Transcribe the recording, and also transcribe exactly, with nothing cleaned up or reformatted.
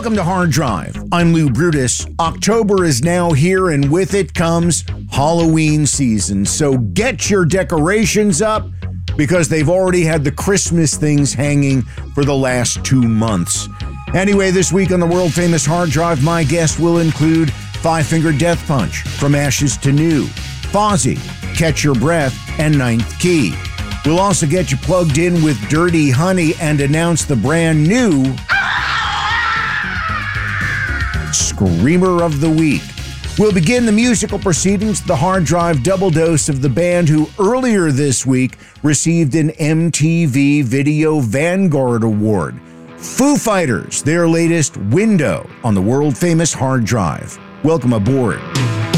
Welcome to Hard Drive. I'm Lou Brutus. October is now here, and with it comes Halloween season. So get your decorations up because they've already had the Christmas things hanging for the last two months. Anyway, this week on the world-famous Hard Drive, my guest will include Five Finger Death Punch, From Ashes to New, Fozzy, Catch Your Breath, and Ninth Key. We'll also get you plugged in with Dirty Honey and announce the brand new Screamer of the Week. We'll begin the musical proceedings with the Hard Drive double dose of the band who earlier this week received an M T V Video Vanguard Award. Foo Fighters, their latest Window on the world-famous Hard Drive. Welcome aboard.